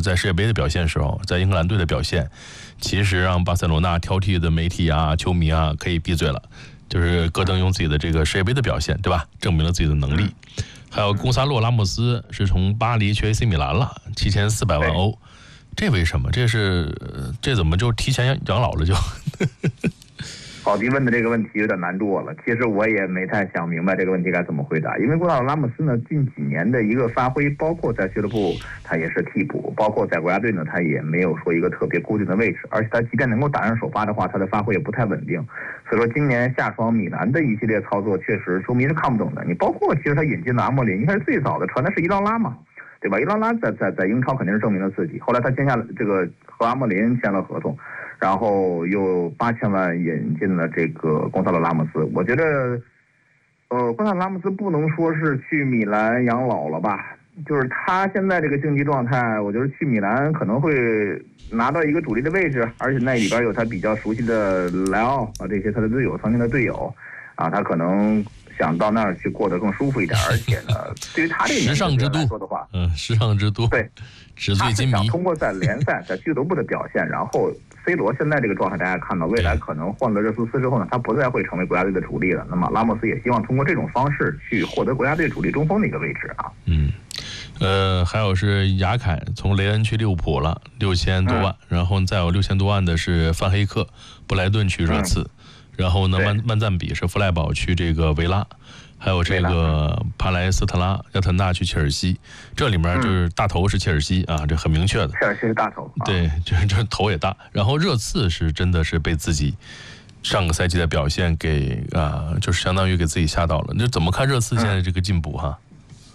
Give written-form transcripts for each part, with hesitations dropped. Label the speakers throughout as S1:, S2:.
S1: 在世界杯的表现时候，在英格兰队的表现，其实让巴塞罗那挑剔的媒体啊、球迷啊可以闭嘴了。就是戈登用自己的这个世界杯的表现，对吧？证明了自己的能力。还有贡萨洛·拉莫斯是从巴黎去 AC 米兰了，7400万欧，这为什么？这怎么就提前养老了就？
S2: 郝迪问的这个问题有点难住我了，其实我也没太想明白这个问题该怎么回答。因为贡萨洛·拉莫斯呢，近几年的一个发挥，包括在俱乐部他也是替补，包括在国家队呢，他也没有说一个特别固定的位置，而且他即便能够打上首发的话，他的发挥也不太稳定。所以说今年夏窗米兰的一系列操作，确实球迷是看不懂的。你包括其实他引进的阿莫林，一开始最早的传的是伊朗拉嘛，对吧？伊朗拉在英超肯定是证明了自己，后来他签下了这个和阿莫林签了合同。然后又8000万引进了这个贡萨洛·拉莫斯，我觉得，贡萨洛·拉莫斯不能说是去米兰养老了吧，就是他现在这个竞技状态，我觉得去米兰可能会拿到一个主力的位置，而且那里边有他比较熟悉的莱奥啊，这些他的队友，曾经的队友，啊，他可能想到那儿去过得更舒服一点，而且呢，对于他这个
S1: 时尚之都
S2: 来说的话，
S1: 时尚之都，
S2: 对，
S1: 纸醉金迷。
S2: 他是想通过在联赛、在俱乐部的表现，然后。C 罗现在这个状态，大家看到未来可能换了热苏斯之后呢，他不再会成为国家队的主力了。那么拉莫斯也希望通过这种方式去获得国家队主力中锋的一个位置啊。
S1: 还有是雅凯从雷恩去利物浦了，6000多万，然后再有6000多万的是范黑克，布莱顿去热刺，然后呢曼赞比是弗赖堡去这个维拉。还有这个帕莱斯特拉亚特纳去切尔西，这里面就是大头是切尔西啊，这很明确的。
S2: 切尔西是大头，
S1: 对，这头也大。然后热刺是真的是被自己上个赛季的表现给就是相当于给自己吓到了。你怎么看热刺现在这个进步哈？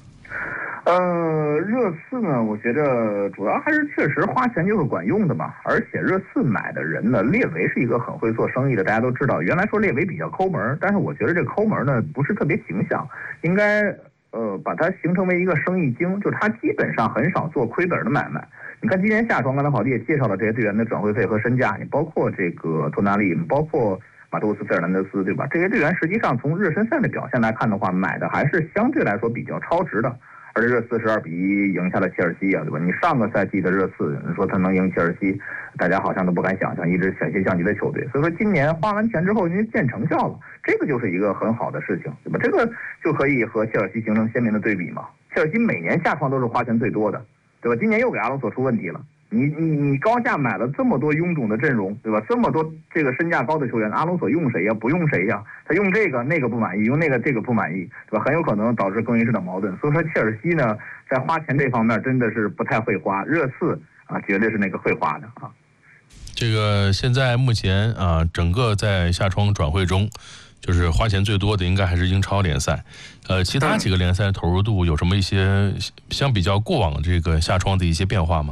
S2: 热刺呢，我觉得主要还是确实花钱就是管用的嘛。而且热刺买的人呢，列维是一个很会做生意的，大家都知道。原来说列维比较抠门，但是我觉得这抠门呢不是特别形象，应该把它形成为一个生意经，就是他基本上很少做亏本的买卖。你看今年夏窗，刚才郝弟也介绍了这些队员的转会费和身价，你包括这个托纳利，包括马图斯·费尔南德斯，对吧？这些队员实际上从热身赛的表现来看的话，买的还是相对来说比较超值的。而且热刺12-1赢下了切尔西啊，对吧？你上个赛季的热刺，你说他能赢切尔西，大家好像都不敢想象，一支险些降级的球队。所以说今年花完钱之后，人家见成效了，这个就是一个很好的事情，对吧？这个就可以和切尔西形成鲜明的对比嘛。切尔西每年夏窗都是花钱最多的，对吧？今年又给阿隆索出问题了。你高价买了这么多臃肿的阵容，对吧？这么多这个身价高的球员，阿隆索用谁呀？不用谁呀？他用这个那个不满意，用那个这个不满意，对吧？很有可能导致更衣室的矛盾。所以说切尔西呢，在花钱这方面真的是不太会花，热刺啊绝对是那个会花的啊。
S1: 这个现在目前啊，整个在夏窗转会中，就是花钱最多的应该还是英超联赛。其他几个联赛投入度有什么一些相比较过往这个夏窗的一些变化吗？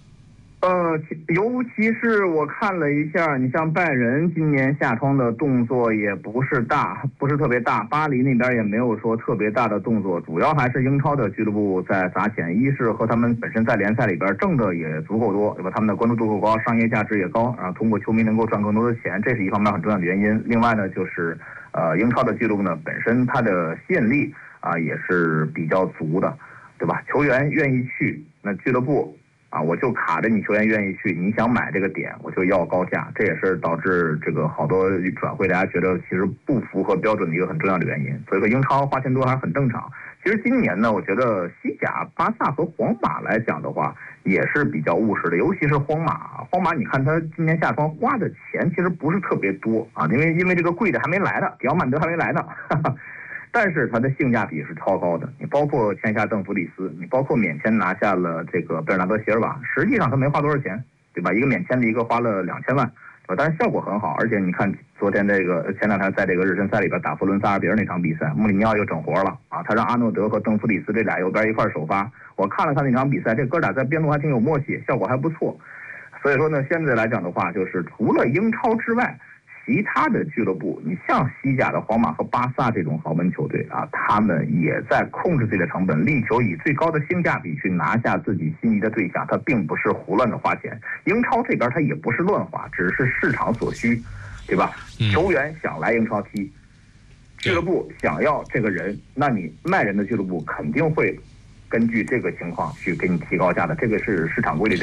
S2: 尤其是我看了一下，你像拜仁今年夏窗的动作也不是特别大，巴黎那边也没有说特别大的动作，主要还是英超的俱乐部在砸钱，一是和他们本身在联赛里边挣的也足够多，对吧？他们的关注度够高，商业价值也高，然后通过球迷能够赚更多的钱，这是一方面很重要的原因。另外呢，就是英超的俱乐部呢本身它的吸引力啊也是比较足的，对吧？球员愿意去，那俱乐部啊，我就卡着你球员愿意去，你想买这个点，我就要高价，这也是导致这个好多转会大家觉得其实不符合标准的一个很重要的原因。所以说英超花钱多还是很正常。其实今年呢，我觉得西甲、巴萨和皇马来讲的话，也是比较务实的，尤其是皇马。皇马你看他今年夏窗花的钱其实不是特别多啊，因为这个贵的还没来呢，迪奥曼德还没来呢。但是它的性价比是超高的，你包括签下邓弗里斯，你包括免签拿下了这个贝尔纳德席尔瓦，实际上他没花多少钱，对吧？一个免签的一个花了2000万，但是效果很好。而且你看昨天前两天在这个日身赛里边打佛伦萨尔比尔那场比赛，穆里尼奥又整活了啊，他让阿诺德和邓弗里斯这俩右边一块首发，我看了看那场比赛，这哥俩在边路还挺有默契，效果还不错。所以说呢，现在来讲的话，就是除了英超之外，其他的俱乐部，你像西甲的皇马和巴萨这种豪门球队啊，他们也在控制自己的成本，力求以最高的性价比去拿下自己心仪的对象，他并不是胡乱的花钱。英超这边他也不是乱花，只是市场所需，对吧？球员想来英超踢，俱乐部想要这个人，那你卖人的俱乐部肯定会根据这个情况去给你提高价的，这个是市场规律。